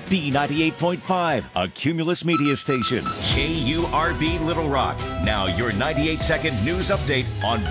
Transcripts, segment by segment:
B98.5, a Cumulus media station. KURB Little Rock. Now your 98-second news update on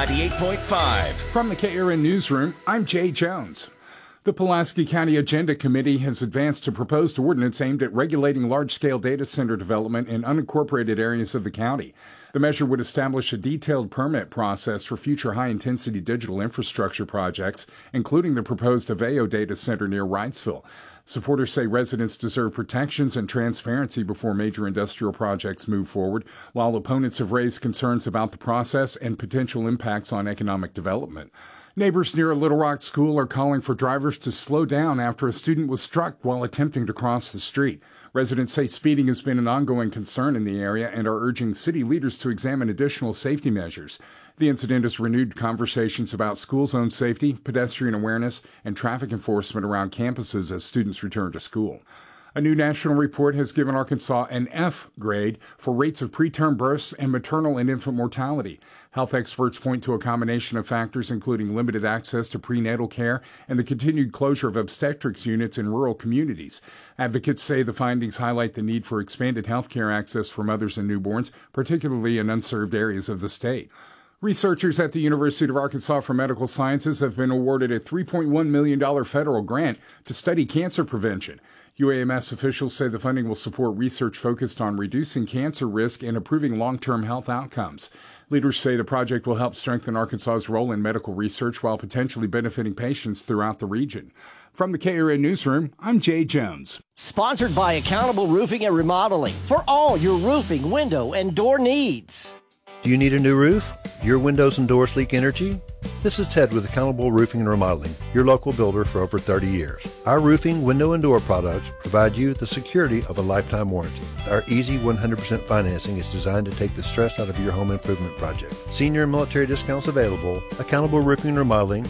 B98.5. From the KRN Newsroom, I'm Jay Jones. The Pulaski County Agenda Committee has advanced a proposed ordinance aimed at regulating large-scale data center development in unincorporated areas of the county. The measure would establish a detailed permit process for future high-intensity digital infrastructure projects, including the proposed Aveo data center near Wrightsville. Supporters say residents deserve protections and transparency before major industrial projects move forward, while opponents have raised concerns about the process and potential impacts on economic development. Neighbors near a Little Rock school are calling for drivers to slow down after a student was struck while attempting to cross the street. Residents say speeding has been an ongoing concern in the area and are urging city leaders to examine additional safety measures. The incident has renewed conversations about school zone safety, pedestrian awareness, and traffic enforcement around campuses as students return to school. A new national report has given Arkansas an F grade for rates of preterm births and maternal and infant mortality. Health experts point to a combination of factors, including limited access to prenatal care and the continued closure of obstetrics units in rural communities. Advocates say the findings highlight the need for expanded health care access for mothers and newborns, particularly in unserved areas of the state. Researchers at the University of Arkansas for Medical Sciences have been awarded a $3.1 million federal grant to study cancer prevention. UAMS officials say the funding will support research focused on reducing cancer risk and improving long-term health outcomes. Leaders say the project will help strengthen Arkansas's role in medical research while potentially benefiting patients throughout the region. From the KRN Newsroom, I'm Jay Jones. Sponsored by Accountable Roofing and Remodeling for all your roofing, window, and door needs. Do you need a new roof? Your windows and doors leak energy? This is Ted with Accountable Roofing and Remodeling, your local builder for over 30 years. Our roofing, window, and door products provide you the security of a lifetime warranty. Our easy 100% financing is designed to take the stress out of your home improvement project. Senior and military discounts available. Accountable Roofing and Remodeling,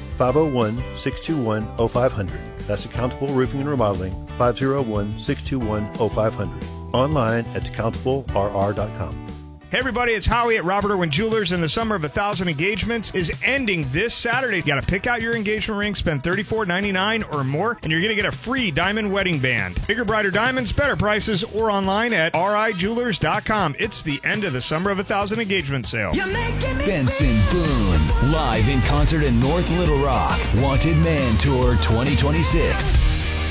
501-621-0500. That's Accountable Roofing and Remodeling, 501-621-0500. Online at accountablerr.com. Hey everybody, it's Howie at Robert Irwin Jewelers, and the Summer of 1,000 Engagements is ending this Saturday. You got to pick out your engagement ring, spend $34.99 or more, and you're going to get a free diamond wedding band. Bigger, brighter diamonds, better prices, or online at rijewelers.com. It's the end of the Summer of 1,000 Engagement sale. Benson Boone, live in concert in North Little Rock. Wanted Man Tour 2026.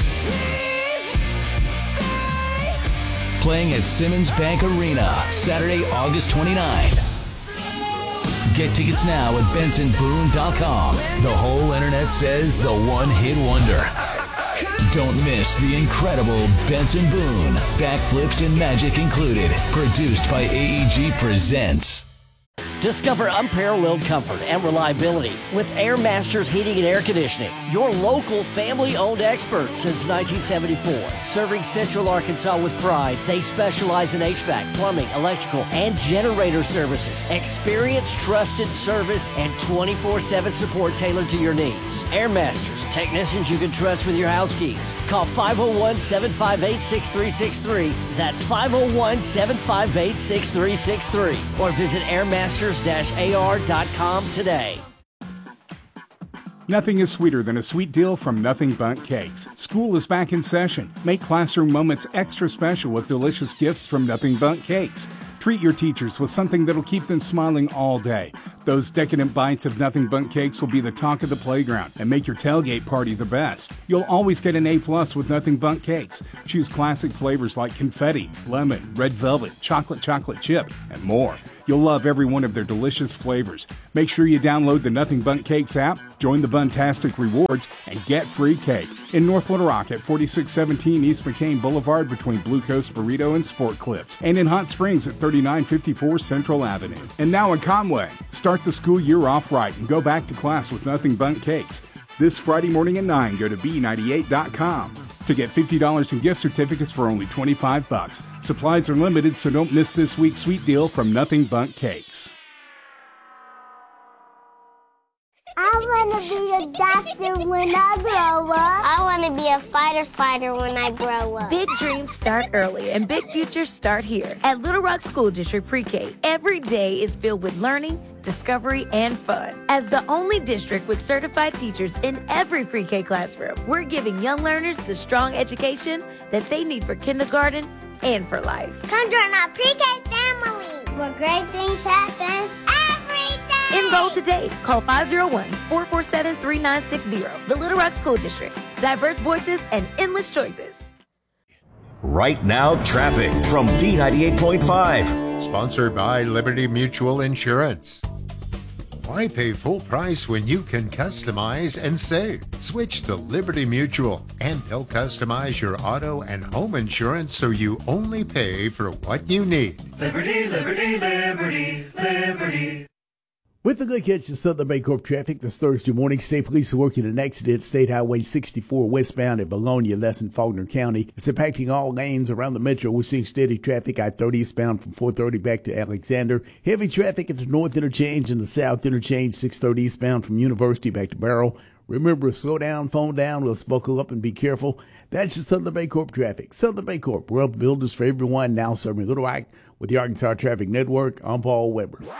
Playing at Simmons Bank Arena, Saturday, August 29. Get tickets now at bensonboone.com. The whole internet says the one-hit wonder. Don't miss the incredible Benson Boone. Backflips and magic included. Produced by AEG Presents. Discover unparalleled comfort and reliability with Air Masters Heating and Air Conditioning, your local family-owned experts since 1974. Serving Central Arkansas with pride, they specialize in HVAC, plumbing, electrical, and generator services. Experience, trusted service, and 24/7 support tailored to your needs. Air Masters, technicians you can trust with your house keys. Call 501-758-6363. That's 501-758-6363. Or visit airmasters-ar.com today. Nothing is sweeter than a sweet deal from Nothing Bundt Cakes. School is back in session. Make classroom moments extra special with delicious gifts from Nothing Bundt Cakes. Treat your teachers with something that'll keep them smiling all day. Those decadent bites of Nothing Bundt Cakes will be the talk of the playground and make your tailgate party the best. You'll always get an A+ with Nothing Bundt Cakes. Choose classic flavors like confetti, lemon, red velvet, chocolate chip, and more. You'll love every one of their delicious flavors. Make sure you download the Nothing Bundt Cakes app, join the Buntastic Rewards, and get free cake. In North Little Rock at 4617 East McCain Boulevard between Blue Coast Burrito and Sport Clips. And in Hot Springs at 3954 Central Avenue. And now in Conway, start the school year off right and go back to class with Nothing Bundt Cakes. This Friday morning at 9, go to B98.com to get $50 in gift certificates for only $25. Supplies are limited, so don't miss this week's sweet deal from Nothing Bundt Cakes. I want to be a doctor when I grow up. I want to be a fighter when I grow up. Big dreams start early and big futures start here. At Little Rock School District Pre-K, every day is filled with learning, discovery, and fun. As the only district with certified teachers in every pre-K classroom, we're giving young learners the strong education that they need for kindergarten and for life. Come join our pre-K family, where great things happen every day. Enroll today. Call 501-447-3960. The Little Rock School District. Diverse voices and endless choices. Right now, traffic from B98.5. Sponsored by Liberty Mutual Insurance. Why pay full price when you can customize and save? Switch to Liberty Mutual, and they'll customize your auto and home insurance so you only pay for what you need. Liberty, liberty, liberty, liberty. With the good catch of Southern Bancorp traffic this Thursday morning, state police are working an accident, State Highway 64 westbound at Bologna, less than Faulkner County. It's impacting all lanes around the metro. We're seeing steady traffic. I-30 eastbound from 430 back to Alexander. Heavy traffic at the north interchange and the south interchange, 630 eastbound from University back to Barrow. Remember, slow down, phone down. Let's buckle up and be careful. That's just Southern Bancorp traffic. Southern Bancorp, world builders for everyone, now serving Little Rock with the Arkansas Traffic Network. I'm Paul Weber.